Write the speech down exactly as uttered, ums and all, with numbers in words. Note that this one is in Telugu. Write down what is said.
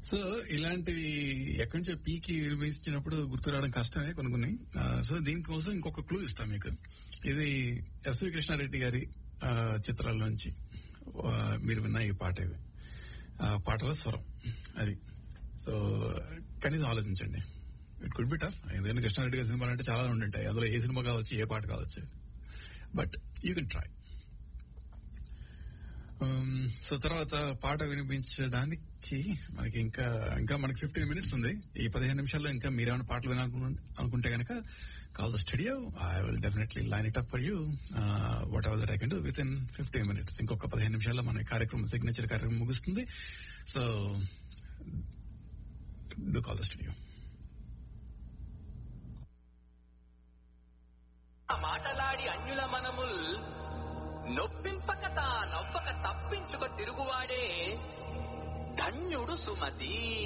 సో ఇలాంటివి ఎక్కడి నుంచో పీకి వినిపించినప్పుడు గుర్తు రావడం కష్టమే కొన్ని కొన్ని. సో దీనికోసం ఇంకొక క్లూ ఇస్తాం మీకు. ఇది ఎస్వి కృష్ణారెడ్డి గారి ఆ, చిత్రాల నుంచి ఆ, మీరు విన్న ఈ పాట. ఇది ఆ పాటల స్వరం అది. సో కనీసం ఆలోచించండి. ఇట్ కుడ్ బి టఫ్, ఎందుకంటే కృష్ణారెడ్డి గారి సినిమాలు అంటే చాలా ఉండుంటాయి, అందులో ఏ సినిమా కావచ్చు ఏ పాట కావచ్చు, but you can try. So తర్వాత పాట వినిపించడానికి మనకి ఇంకా ఇంకా మనకి ఫిఫ్టీన్ మినిట్స్ ఉంది. ఈ పదిహేను నిమిషాల్లో ఇంకా మీరేమైనా పాటలు వినాలనుకు అనుకుంటే కనుక call the studio. I will definitely line it up for you what ever that I can do with in fifteen minutes. ఇంకొక పదిహేను నిమిషాల్లో మన కార్యక్రమం సిగ్నేచర్ కార్యక్రమం ముగుస్తుంది. So do call the studio. మాటలాడి అన్యుల మనముల్ నొప్పింపక తా నవ్వక తప్పించుక తిరుగువాడే ధన్యుడు సుమతి.